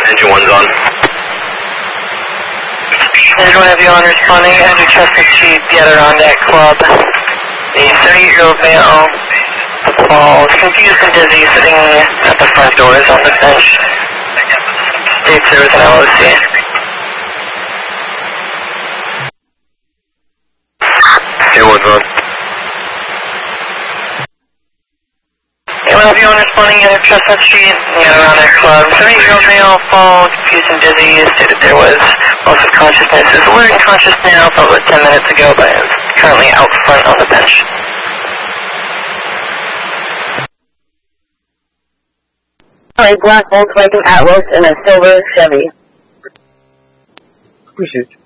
Engine 1's on. Engine 1 Avion responding, Andrew Chestnut Street, the Adirondack Club. The 38-year-old male falls, confused and dizzy, sitting at the front doors on the bench. States there was an LOC. A1's on. A1 Avion responding, Andrew Chestnut Street, the Adirondack Club. 38-year-old male falls, confused and dizzy, stated there was loss of consciousness. Is alert and conscious now, felt about 10 minutes ago, but is currently out front on the bench. A black Volkswagen Atlas and a silver Chevy. Appreciate you.